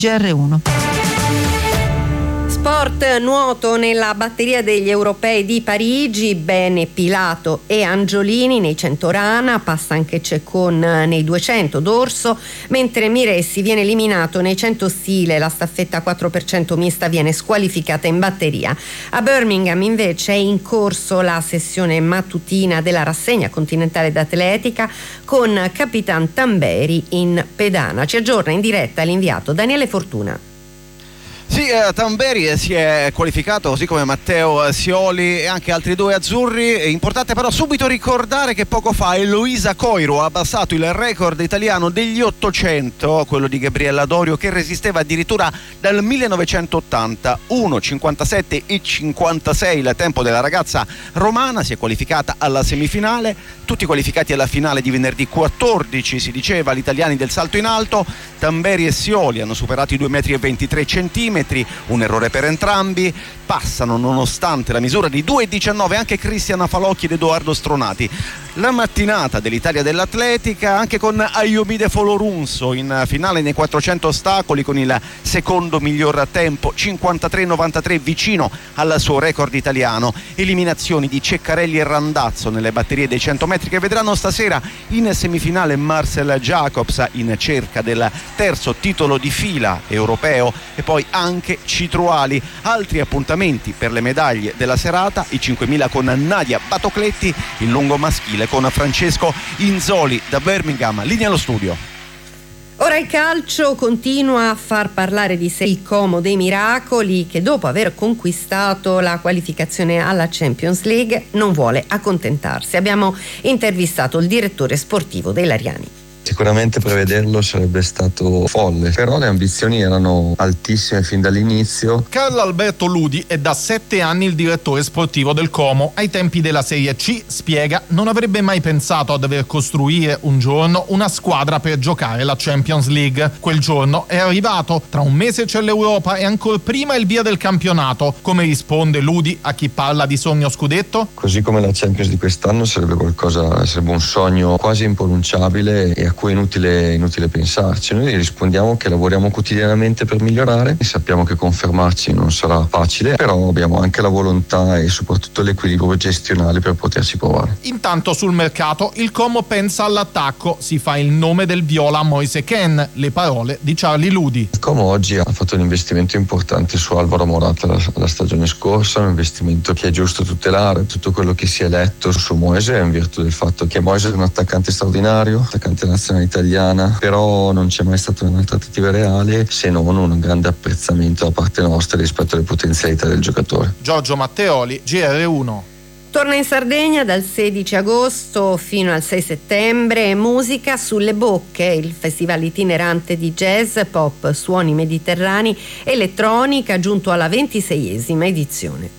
GR1. Sport nuoto nella batteria degli europei di Parigi, bene Pilato e Angiolini nei 100 rana, passa anche Ceccon nei 200 dorso, mentre Miressi viene eliminato nei 100 stile, la staffetta 4% mista viene squalificata in batteria. A Birmingham invece è in corso la sessione mattutina della rassegna continentale d'atletica con Capitan Tamberi in pedana. Ci aggiorna in diretta l'inviato Daniele Fortuna. Sì, Tamberi si è qualificato così come Matteo Sioli e anche altri due azzurri. È importante però subito ricordare che poco fa Eloisa Coiro ha abbassato il record italiano degli 800, quello di Gabriella Dorio, che resisteva addirittura dal 1980, 1,57 e 56 il tempo della ragazza romana. Si è qualificata alla semifinale, tutti qualificati alla finale di venerdì 14, si diceva, gli italiani del salto in alto. Tamberi e Sioli hanno superato i 2,23 m, un errore per entrambi, passano nonostante la misura di 2,19 anche Cristiana Falocchi ed Edoardo Stronati. La mattinata dell'Italia dell'atletica anche con Ayomide Folorunso in finale nei 400 ostacoli con il secondo miglior tempo, 53,93, vicino al suo record italiano. Eliminazioni di Ceccarelli e Randazzo nelle batterie dei 100 metri che vedranno stasera in semifinale Marcel Jacobs in cerca del terzo titolo di fila europeo e poi anche Citruali. Altri appuntamenti per le medaglie della serata, i 5.000 con Nadia Batocletti, il lungo maschile con Francesco Inzoli. Da Birmingham, linea allo studio. Ora il calcio continua a far parlare di sé il Como dei Miracoli, che dopo aver conquistato la qualificazione alla Champions League non vuole accontentarsi. Abbiamo intervistato il direttore sportivo dei Lariani. Sicuramente prevederlo sarebbe stato folle, però le ambizioni erano altissime fin dall'inizio. Carlo Alberto Ludi è da 7 anni il direttore sportivo del Como. Ai tempi della Serie C, spiega, non avrebbe mai pensato a dover costruire un giorno una squadra per giocare la Champions League. Quel giorno è arrivato, tra un mese c'è l'Europa e ancora prima il via del campionato. Come risponde Ludi a chi parla di sogno scudetto? Così come la Champions di quest'anno sarebbe un sogno quasi impronunciabile e a cui è inutile pensarci. Noi rispondiamo che lavoriamo quotidianamente per migliorare e sappiamo che confermarci non sarà facile, però abbiamo anche la volontà e soprattutto l'equilibrio gestionale per poterci provare. Intanto sul mercato il Como pensa all'attacco, si fa il nome del viola Moise Kean, le parole di Charlie Ludi. Il Como oggi ha fatto un investimento importante su Alvaro Morata la stagione scorsa, un investimento che è giusto tutelare. Tutto quello che si è letto su Moise è in virtù del fatto che Moise è un attaccante straordinario, attaccante nazionale italiana, però non c'è mai stata una trattativa reale se non un grande apprezzamento da parte nostra rispetto alle potenzialità del giocatore. Giorgio Matteoli, GR1. Torna in Sardegna dal 16 agosto fino al 6 settembre Musica sulle Bocche, il festival itinerante di jazz, pop, suoni mediterranei, elettronica, giunto alla 26esima edizione.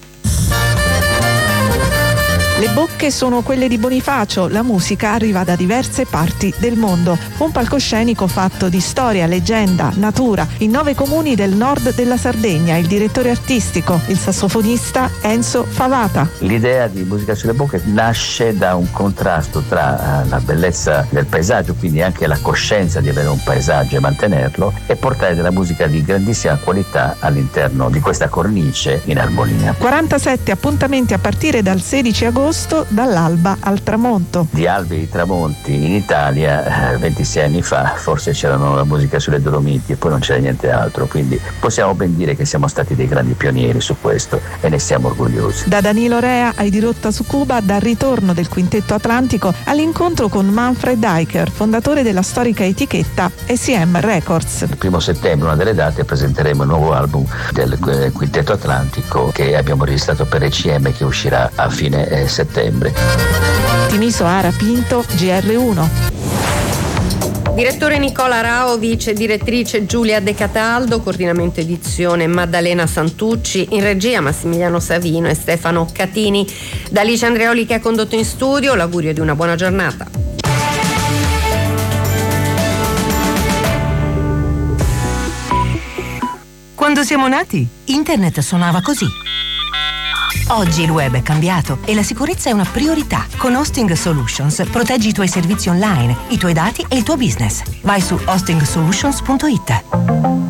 Le bocche sono quelle di Bonifacio, la musica arriva da diverse parti del mondo. Un palcoscenico fatto di storia, leggenda, natura, in 9 comuni del nord della Sardegna. Il direttore artistico, il sassofonista Enzo Favata. L'idea di Musica sulle Bocche nasce da un contrasto tra la bellezza del paesaggio, quindi anche la coscienza di avere un paesaggio e mantenerlo, e portare della musica di grandissima qualità all'interno di questa cornice in armonia. 47 appuntamenti a partire dal 16 agosto dall'alba al tramonto. Di albi e tramonti in Italia 26 anni fa forse c'erano la musica sulle Dolomiti e poi non c'era niente altro, quindi possiamo ben dire che siamo stati dei grandi pionieri su questo e ne siamo orgogliosi. Da Danilo Rea ai Dirotta su Cuba, dal ritorno del Quintetto Atlantico all'incontro con Manfred Eicher, fondatore della storica etichetta ECM Records. Il 1 settembre, una delle date, presenteremo il nuovo album del Quintetto Atlantico che abbiamo registrato per ECM, che uscirà a fine settembre. Timiso Ara Pinto, GR1. Direttore Nicola Raovic, direttrice Giulia De Cataldo, coordinamento edizione Maddalena Santucci, in regia Massimiliano Savino e Stefano Catini. Da Alice Andreoli che ha condotto in studio, l'augurio di una buona giornata. Quando siamo nati, internet suonava così. Oggi il web è cambiato e la sicurezza è una priorità. Con Hosting Solutions proteggi i tuoi servizi online, i tuoi dati e il tuo business. Vai su hostingsolutions.it.